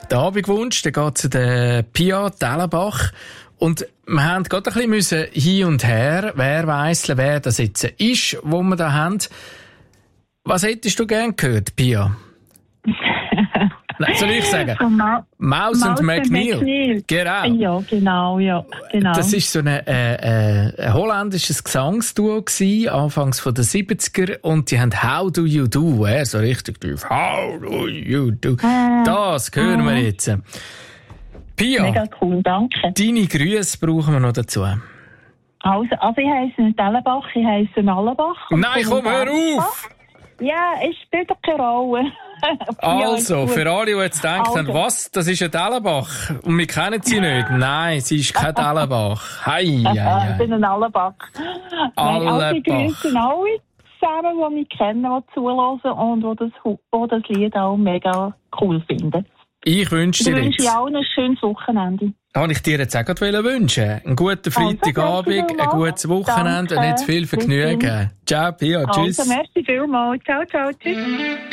Den Abendwunsch, der geht zu der Pia Dellenbach. Und wir haben gerade ein bisschen hin und her, wer weiss, wer das jetzt ist, wo wir da haben. Was hättest du gern gehört, Pia? Nein, soll ich sagen? Maus und McNeil. Genau. Ja, genau. Das war so ein holländisches Gesangsduo gewesen, anfangs von den 70er, und die haben How Do You Do, so richtig tief. How Do You Do. Das hören wir jetzt. Pia, mega cool, danke. Deine Grüße brauchen wir noch dazu. Also ich heisse nicht Dellenbach, ich heisse Allenbach. Nein, komm, hör auf! Ja, es spielt doch keine Rolle. Also, für alle, die jetzt denken, was, das ist ein Dellenbach und wir kennen sie nicht. Nein, sie ist kein Dellenbach. Ich bin ein Allenbach. Allenbach. Ich grüße alle zusammen, die mich kennen, die zuhören und die das Lied auch mega cool finden. Ich wünsche dir jetzt... Ich wünsche auch ein schönes Wochenende. Habe ich dir jetzt auch gerade wünschen. Einen guten Freitagabend, ein gutes Wochenende und jetzt viel Vergnügen. Ciao, Pia. Tschüss. Also, merci vielmals. Ciao, ciao. Tschüss.